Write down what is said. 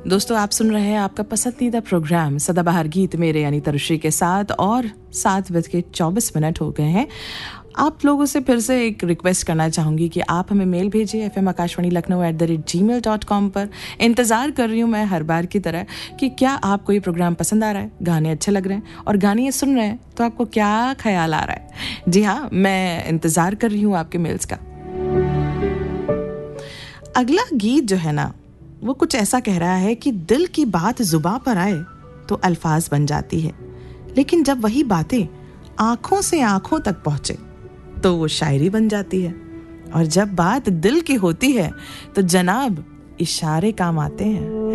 दोस्तों, आप सुन रहे हैं आपका पसंदीदा प्रोग्राम सदाबहार गीत मेरे यानी तरुश्री के साथ, और 7:24 हो गए हैं। आप लोगों से फिर से एक रिक्वेस्ट करना चाहूँगी कि आप हमें मेल भेजिए fmakashvani.lucknow@gmail.com पर। इंतज़ार कर रही हूँ मैं हर बार की तरह कि क्या आपको ये प्रोग्राम पसंद आ रहा है, गाने अच्छे लग रहे हैं, और गाने ये सुन रहे हैं तो आपको क्या ख्याल आ रहा है। जी हाँ, मैं इंतज़ार कर रही हूँ आपके मेल्स का। अगला गीत जो है ना, वो कुछ ऐसा कह रहा है कि दिल की बात जुबां पर आए तो अल्फाज बन जाती है, लेकिन जब वही बातें आंखों से आंखों तक पहुंचे तो वो शायरी बन जाती है। और जब बात दिल की होती है तो जनाब इशारे काम आते हैं।